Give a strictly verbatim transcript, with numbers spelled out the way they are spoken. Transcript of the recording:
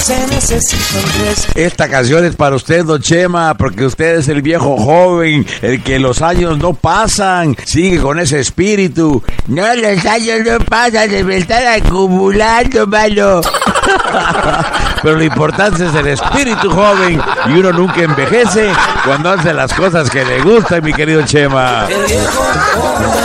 Se necesitan tres. Esta canción es para usted, don Chema, porque usted es el viejo joven, el que los años no pasan, sigue con ese espíritu. No, los años no pasan, se me están acumulando, mano. Pero lo importante es el espíritu joven, y uno nunca envejece cuando hace las cosas que le gustan, mi querido Chema. El viejo